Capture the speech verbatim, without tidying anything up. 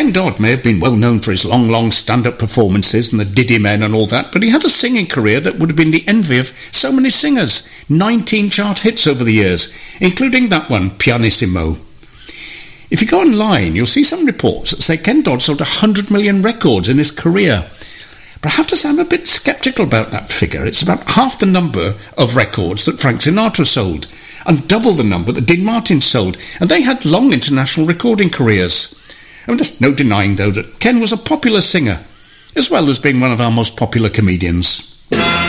Ken Dodd may have been well known for his long, long stand-up performances and the Diddy Men and all that, but he had a singing career that would have been the envy of so many singers. nineteen chart hits over the years, including that one, Pianissimo. If you go online, you'll see some reports that say Ken Dodd sold one hundred million records in his career. But I have to say I'm a bit sceptical about that figure. It's about half the number of records that Frank Sinatra sold, and double the number that Dean Martin sold, and they had long international recording careers. I mean, there's no denying, though, that Ken was a popular singer, as well as being one of our most popular comedians.